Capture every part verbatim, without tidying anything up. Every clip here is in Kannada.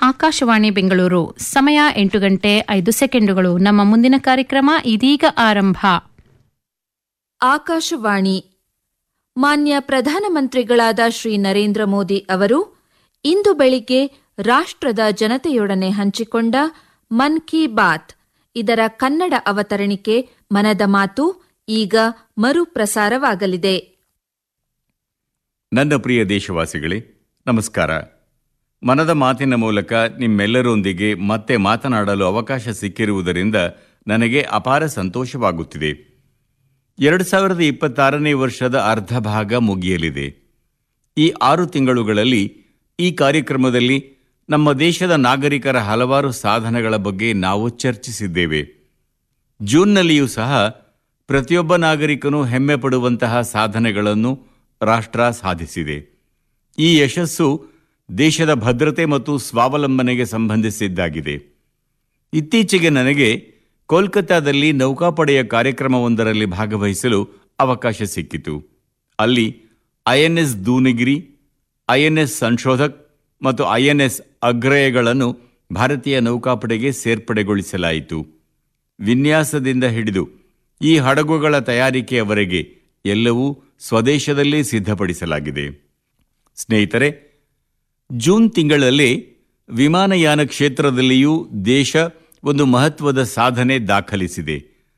ಆಕಾಶವಾಣಿ ಬೆಂಗಳೂರು. ಸಮಯ ಎಂಟು ಗಂಟೆ ಐದು ಸೆಕೆಂಡುಗಳು. ನಮ್ಮ ಮುಂದಿನ ಕಾರ್ಯಕ್ರಮ ಇದೀಗ ಆರಂಭ. ಆಕಾಶವಾಣಿ. ಮಾನ್ಯ ಪ್ರಧಾನಮಂತ್ರಿಗಳಾದ ಶ್ರೀ ನರೇಂದ್ರ ಮೋದಿ ಅವರು ಇಂದು ಬೆಳಿಗ್ಗೆ ರಾಷ್ಟ್ರದ ಜನತೆಯೊಡನೆ ಹಂಚಿಕೊಂಡ ಮನ್ ಕಿ ಬಾತ್ ಇದರ ಕನ್ನಡ ಅವತರಣಿಕೆ ಮನದ ಮಾತು ಈಗ ಮರುಪ್ರಸಾರವಾಗಲಿದೆ. ನನ್ನ ಪ್ರಿಯ ದೇಶವಾಸಿಗಳೇ, ನಮಸ್ಕಾರ. ಮನದ ಮಾತಿನ ಮೂಲಕ ನಿಮ್ಮೆಲ್ಲರೊಂದಿಗೆ ಮತ್ತೆ ಮಾತನಾಡಲು ಅವಕಾಶ ಸಿಕ್ಕಿರುವುದರಿಂದ ನನಗೆ ಅಪಾರ ಸಂತೋಷವಾಗುತ್ತಿದೆ. ಎರಡು ಸಾವಿರದ ಇಪ್ಪತ್ತಾರನೇ ವರ್ಷದ ಅರ್ಧ ಭಾಗ ಮುಗಿಯಲಿದೆ. ಈ ಆರು ತಿಂಗಳುಗಳಲ್ಲಿ ಈ ಕಾರ್ಯಕ್ರಮದಲ್ಲಿ ನಮ್ಮ ದೇಶದ ನಾಗರಿಕರ ಹಲವಾರು ಸಾಧನೆಗಳ ಬಗ್ಗೆ ನಾವು ಚರ್ಚಿಸಿದ್ದೇವೆ. ಜೂನ್ನಲ್ಲಿಯೂ ಸಹ ಪ್ರತಿಯೊಬ್ಬ ನಾಗರಿಕನೂ ಹೆಮ್ಮೆ ಪಡುವಂತಹ ಸಾಧನೆಗಳನ್ನು ರಾಷ್ಟ್ರ ಸಾಧಿಸಿದೆ. ಈ ಯಶಸ್ಸು ದೇಶದ ಭದ್ರತೆ ಮತ್ತು ಸ್ವಾವಲಂಬನೆಗೆ ಸಂಬಂಧಿಸಿದ್ದಾಗಿದೆ. ಇತ್ತೀಚೆಗೆ ನನಗೆ ಕೋಲ್ಕತ್ತಾದಲ್ಲಿ ನೌಕಾಪಡೆಯ ಕಾರ್ಯಕ್ರಮವೊಂದರಲ್ಲಿ ಭಾಗವಹಿಸಲು ಅವಕಾಶ ಸಿಕ್ಕಿತು. ಅಲ್ಲಿ ಐಎನ್ಎಸ್ ದೂನಿಗಿರಿ, ಐಎನ್ಎಸ್ ಸಂಶೋಧಕ್ ಮತ್ತು ಐಎನ್ಎಸ್ ಅಗ್ರಯಗಳನ್ನು ಭಾರತೀಯ ನೌಕಾಪಡೆಗೆ ಸೇರ್ಪಡೆಗೊಳಿಸಲಾಯಿತು. ವಿನ್ಯಾಸದಿಂದ ಹಿಡಿದು ಈ ಹಡಗುಗಳ ತಯಾರಿಕೆಯವರೆಗೆ ಎಲ್ಲವೂ ಸ್ವದೇಶದಲ್ಲೇ ಸಿದ್ಧಪಡಿಸಲಾಗಿದೆ. ಸ್ನೇಹಿತರೆ, ಜೂನ್ ತಿಂಗಳಲ್ಲಿ ವಿಮಾನಯಾನ ಕ್ಷೇತ್ರದಲ್ಲಿಯೂ ದೇಶ ಒಂದು ಮಹತ್ವದ ಸಾಧನೆ ದಾಖಲಿಸಿದೆ.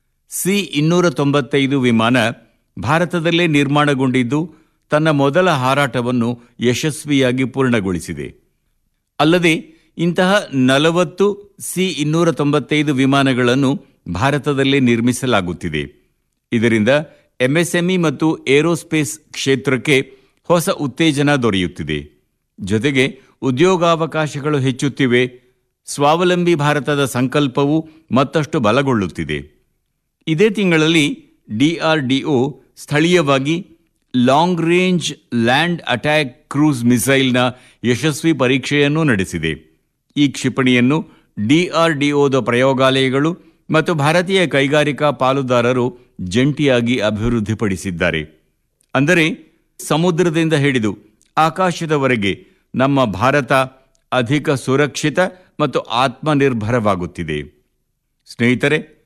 ಸಿ ಇನ್ನೂರ ತೊಂಬತ್ತೈದು ವಿಮಾನ ಭಾರತದಲ್ಲೇ ನಿರ್ಮಾಣಗೊಂಡಿದ್ದು ತನ್ನ ಮೊದಲ ಹಾರಾಟವನ್ನು ಯಶಸ್ವಿಯಾಗಿ ಪೂರ್ಣಗೊಳಿಸಿದೆ. ಅಲ್ಲದೆ ಇಂತಹ ನಲವತ್ತು ಸಿ ಇನ್ನೂರ ತೊಂಬತ್ತೈದು ವಿಮಾನಗಳನ್ನು ಭಾರತದಲ್ಲೇ ನಿರ್ಮಿಸಲಾಗುತ್ತಿದೆ. ಇದರಿಂದ ಎಂಎಸ್ಎಂಇ ಮತ್ತು ಏರೋಸ್ಪೇಸ್ ಕ್ಷೇತ್ರಕ್ಕೆ ಹೊಸ ಉತ್ತೇಜನ ದೊರೆಯುತ್ತಿದೆ. ಜೊತೆಗೆ ಉದ್ಯೋಗಾವಕಾಶಗಳು ಹೆಚ್ಚುತ್ತಿವೆ. ಸ್ವಾವಲಂಬಿ ಭಾರತದ ಸಂಕಲ್ಪವು ಮತ್ತಷ್ಟು ಬಲಗೊಳ್ಳುತ್ತಿದೆ. ಇದೇ ತಿಂಗಳಲ್ಲಿ ಡಿಆರ್ಡಿಒ ಸ್ಥಳೀಯವಾಗಿ long range land attack cruise ಮಿಸೈಲ್ನ ಯಶಸ್ವಿ ಪರೀಕ್ಷೆಯನ್ನೂ ನಡೆಸಿದೆ. ಈ ಕ್ಷಿಪಣಿಯನ್ನು ಡಿಆರ್ಡಿಒದ ಪ್ರಯೋಗಾಲಯಗಳು ಮತ್ತು ಭಾರತೀಯ ಕೈಗಾರಿಕಾ ಪಾಲುದಾರರು ಜಂಟಿಯಾಗಿ ಅಭಿವೃದ್ಧಿಪಡಿಸಿದ್ದಾರೆ. ಅಂದರೆ ಸಮುದ್ರದಿಂದ ಹಿಡಿದು ಆಕಾಶದವರೆಗೆ ನಮ್ಮ ಭಾರತ ಅಧಿಕ ಸುರಕ್ಷಿತ ಮತ್ತು ಆತ್ಮನಿರ್ಭರವಾಗುತ್ತಿದೆ. ಸ್ನೇಹಿತರೆ,